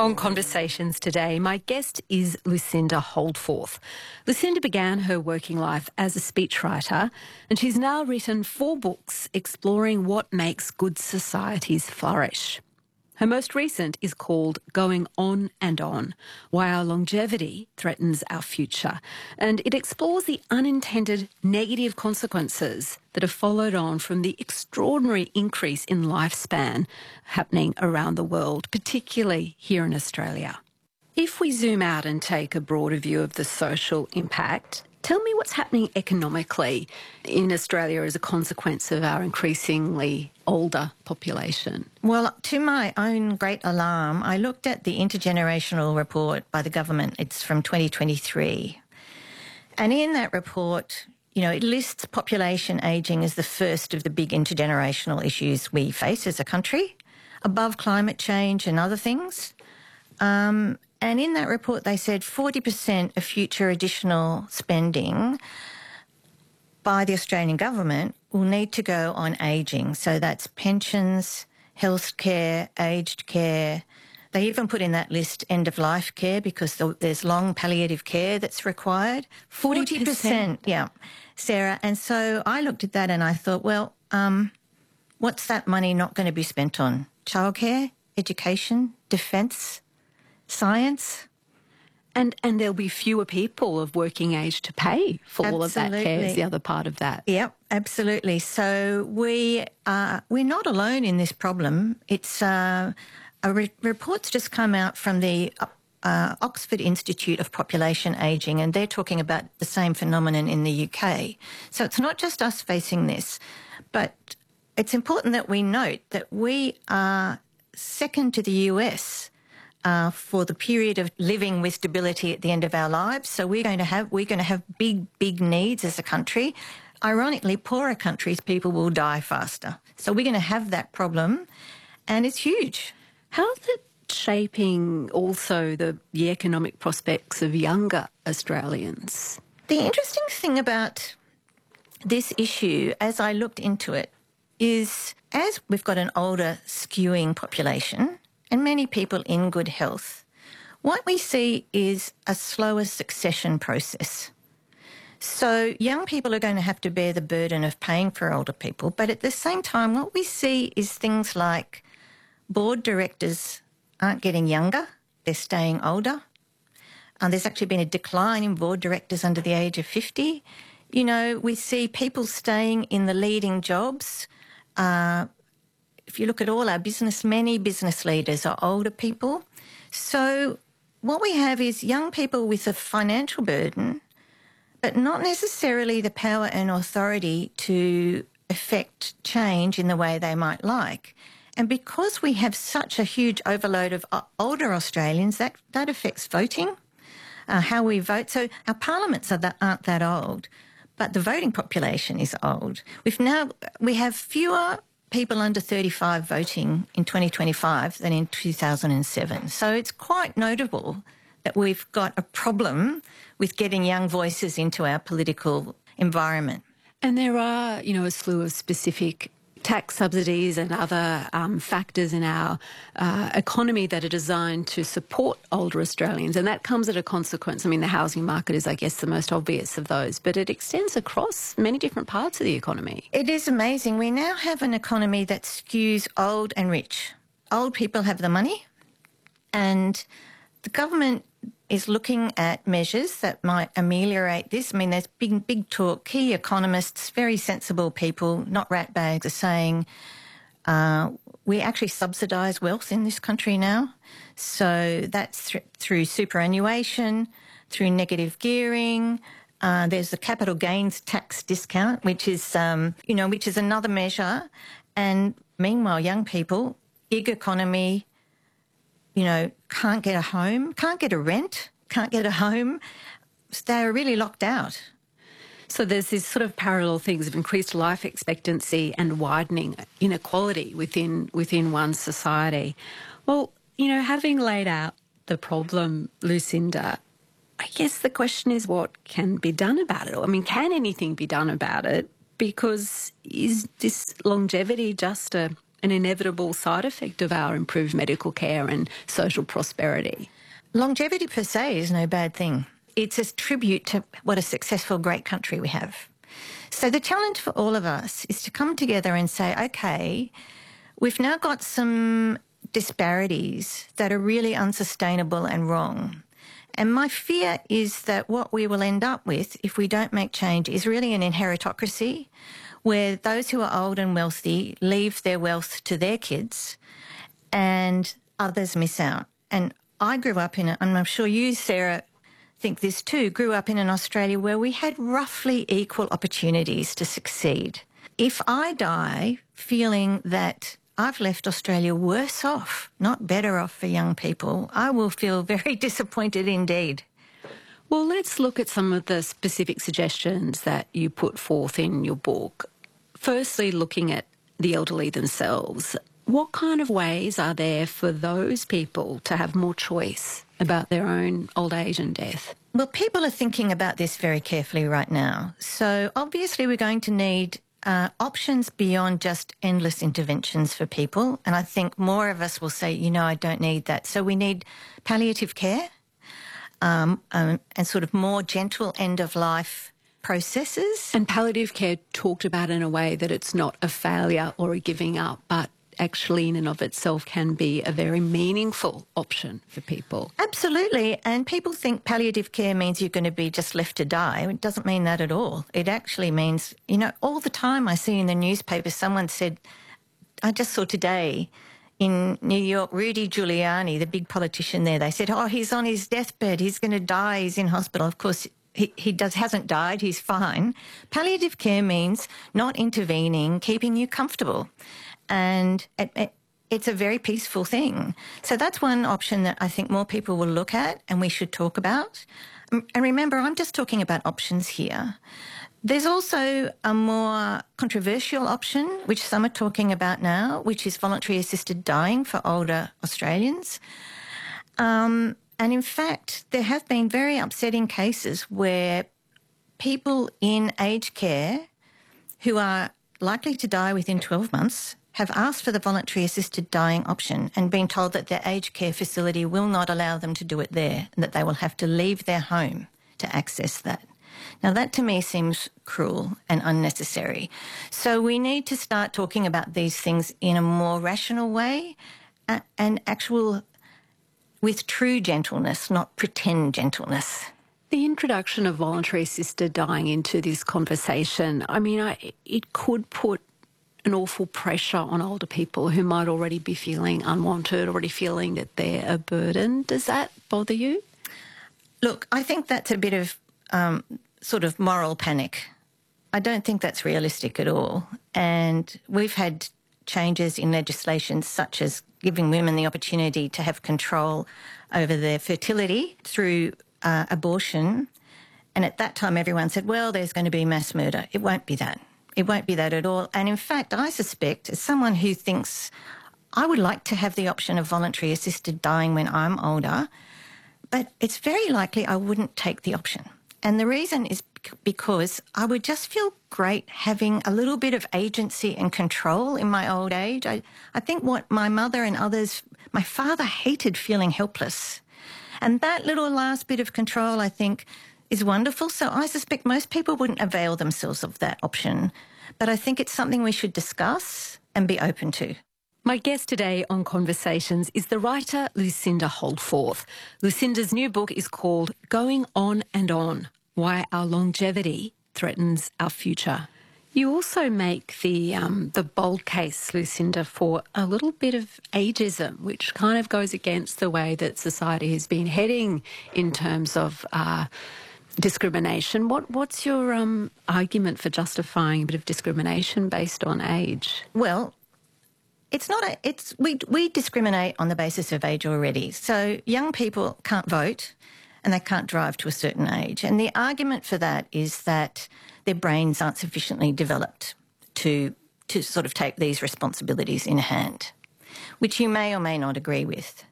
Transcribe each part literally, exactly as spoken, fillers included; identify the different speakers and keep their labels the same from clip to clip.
Speaker 1: On Conversations today, my guest is Lucinda Holdforth. Lucinda began her working life as a speechwriter, and she's now written four books exploring what makes good societies flourish. Her most recent is called Going On and On, Why Our Longevity Threatens Our Future, and it explores the unintended negative consequences that have followed on from the extraordinary increase in lifespan happening around the world, particularly here in Australia. If we zoom out and take a broader view of the social impact, tell me what's happening economically in Australia as a consequence of our increasingly older population.
Speaker 2: Well, to my own great alarm, I looked at the intergenerational report by the government. It's from twenty twenty-three. And in that report, you know, it lists population ageing as the first of the big intergenerational issues we face as a country, above climate change and other things. Um, and in that report, they said forty percent of future additional spending by the Australian government will need to go on ageing. So that's pensions, health care, aged care. They even put in that list end-of-life care because there's long palliative care that's required. forty percent, yeah, Sarah. And so I looked at that and I thought, well, um, what's that money not going to be spent on? Childcare, education, defence, science?
Speaker 1: And and there'll be fewer people of working age to pay for all of that care is the other part of that.
Speaker 2: Yep, absolutely. So we are, we're not alone in this problem. It's uh, a re- report's just come out from the uh, Oxford Institute of Population Ageing, and they're talking about the same phenomenon in the U K. So it's not just us facing this, but it's important that we note that we are second to the U S Uh, for the period of living with debility at the end of our lives. So we're going to have we're going to have big, big needs as a country. Ironically, poorer countries, people will die faster. So we're going to have that problem, and it's huge.
Speaker 1: How's it shaping also the, the economic prospects of younger Australians?
Speaker 2: The interesting thing about this issue, as I looked into it, is as we've got an older skewing population and many people in good health, what we see is a slower succession process. So young people are going to have to bear the burden of paying for older people, but at the same time, what we see is things like board directors aren't getting younger, they're staying older. Uh, there's actually been a decline in board directors under the age of fifty. You know, we see people staying in the leading jobs. Uh, If you look at all our business, many business leaders are older people. So what we have is young people with a financial burden, but not necessarily the power and authority to affect change in the way they might like. And because we have such a huge overload of older Australians, that, that affects voting, uh, how we vote. So our parliaments are that, aren't that old, but the voting population is old. We've now, we have fewer people under thirty-five voting in twenty twenty-five than in two thousand seven. So it's quite notable that we've got a problem with getting young voices into our political environment.
Speaker 1: And there are, you know, a slew of specific tax subsidies and other um, factors in our uh, economy that are designed to support older Australians, and that comes at a consequence. I mean, the housing market is, I guess, the most obvious of those, but it extends across many different parts of the economy.
Speaker 2: It is amazing. We now have an economy that skews old and rich. Old people have the money, and the government is looking at measures that might ameliorate this. I mean, there's big, big talk. Key economists, very sensible people, not ratbags, are saying uh, we actually subsidise wealth in this country now. So that's th- through superannuation, through negative gearing. Uh, there's the capital gains tax discount, which is, um, you know, which is another measure. And meanwhile, young people, gig economy, you know, can't get a home, can't get a rent, can't get a home. They're really locked out.
Speaker 1: So there's this sort of parallel things of increased life expectancy and widening inequality within within one society. Well, you know, having laid out the problem, Lucinda, I guess the question is what can be done about it? I mean, can anything be done about it? Because is this longevity just a an inevitable side effect of our improved medical care and social prosperity?
Speaker 2: Longevity per se is no bad thing. It's a tribute to what a successful, great country we have. So the challenge for all of us is to come together and say, okay, we've now got some disparities that are really unsustainable and wrong. And my fear is that what we will end up with if we don't make change is really an inheritocracy where those who are old and wealthy leave their wealth to their kids and others miss out. And I grew up in, a, and I'm sure you, Sarah, think this too, grew up in an Australia where we had roughly equal opportunities to succeed. If I die feeling that I've left Australia worse off, not better off for young people, I will feel very disappointed indeed.
Speaker 1: Well, let's look at some of the specific suggestions that you put forth in your book. Firstly, looking at the elderly themselves. What kind of ways are there for those people to have more choice about their own old age and death?
Speaker 2: Well, people are thinking about this very carefully right now. So obviously we're going to need uh, options beyond just endless interventions for people. And I think more of us will say, you know, I don't need that. So we need palliative care um, um, and sort of more gentle end-of-life processes.
Speaker 1: And palliative care talked about in a way that it's not a failure or a giving up, but actually in and of itself can be a very meaningful option for people.
Speaker 2: Absolutely. And people think palliative care means you're going to be just left to die. It doesn't mean that at all. It actually means, you know, all the time I see in the newspaper someone said, I just saw today in New York, Rudy Giuliani, the big politician there, they said, oh, he's on his deathbed, he's going to die, he's in hospital. Of course, he, he does hasn't died, he's fine. Palliative care means not intervening, keeping you comfortable. And it, it, it's a very peaceful thing. So that's one option that I think more people will look at and we should talk about. And remember, I'm just talking about options here. There's also a more controversial option, which some are talking about now, which is voluntary assisted dying for older Australians. Um, and in fact, there have been very upsetting cases where people in aged care who are likely to die within twelve months have asked for the voluntary assisted dying option and been told that their aged care facility will not allow them to do it there and that they will have to leave their home to access that. Now, that to me seems cruel and unnecessary. So we need to start talking about these things in a more rational way and actual, with true gentleness, not pretend gentleness.
Speaker 1: The introduction of voluntary assisted dying into this conversation, I mean, I, it could put an awful pressure on older people who might already be feeling unwanted, already feeling that they're a burden. Does that bother you?
Speaker 2: Look, I think that's a bit of um, sort of moral panic. I don't think that's realistic at all. And we've had changes in legislation such as giving women the opportunity to have control over their fertility through uh, abortion. And at that time, everyone said, well, there's going to be mass murder. It won't be that. It won't be that at all. And in fact, I suspect, as someone who thinks I would like to have the option of voluntary assisted dying when I'm older, but it's very likely I wouldn't take the option. And the reason is because I would just feel great having a little bit of agency and control in my old age. I, I think what my mother and others, my father hated feeling helpless. And that little last bit of control, I think, is wonderful. So I suspect most people wouldn't avail themselves of that option. But I think it's something we should discuss and be open to.
Speaker 1: My guest today on Conversations is the writer Lucinda Holdforth. Lucinda's new book is called Going On and On, Why Our Longevity Threatens Our Future. You also make the um, the bold case, Lucinda, for a little bit of ageism, which kind of goes against the way that society has been heading in terms of uh, discrimination. What What's your um, argument for justifying a bit of discrimination based on age?
Speaker 2: Well, it's not a, it's, we, we discriminate on the basis of age already. So young people can't vote and they can't drive to a certain age. And the argument for that is that their brains aren't sufficiently developed to, to sort of take these responsibilities in hand, which you may or may not agree with.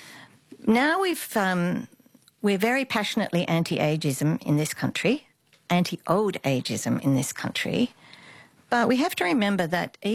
Speaker 2: Now we've, um, we're very passionately anti-ageism in this country, anti-old ageism in this country, but we have to remember that